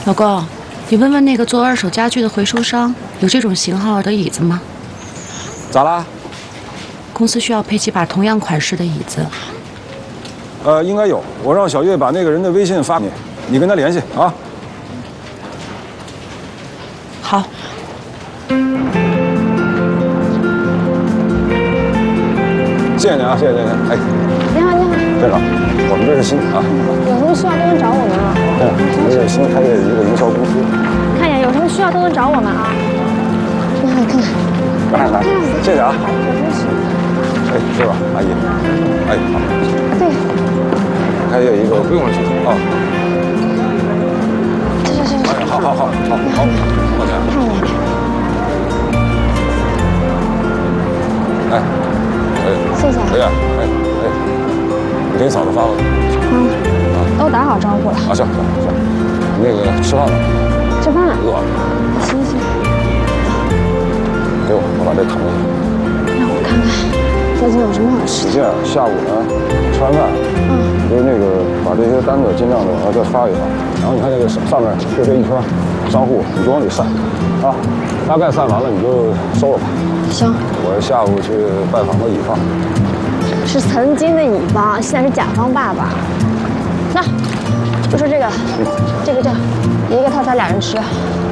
老公，你问问那个做二手家具的回收商，有这种型号的椅子吗？ 咋啦？ 公司需要配几把同样款式的椅子。 应该有，我让小月把那个人的微信发你，你跟他联系啊。 好。 谢谢你啊，谢谢谢谢。哎， 你好，你好， 店长，我们这是新啊。 有什么需要都能找我们啊。 我们这是新开业的一个营销公司。 看一眼，有什么需要都能找我们啊。你好，你看看。 来，谢谢啊。哎，是吧，阿姨？哎，好。 对。 开业一个，不用了，谢谢啊。 是。 哎，好，抱歉。 看一眼。 哎。 谢谢。 哎呀，你给嫂子发了。 都打好招呼了。 啊，行，你那个吃饭了？ 吃饭了。 饿了。 行。 给我把这扛过去。 让我看看，最近有什么好吃的？ 你这样，下午呢，吃完饭，你就那个把这些单子尽量的往这发一发，然后你看这个上面就这一圈商户，你就往里散，啊，大概散完了你就收了吧。 行。 我下午去拜访个乙方。 是曾经的乙方，现在是甲方爸爸。那，就说这个，一个套餐2人吃。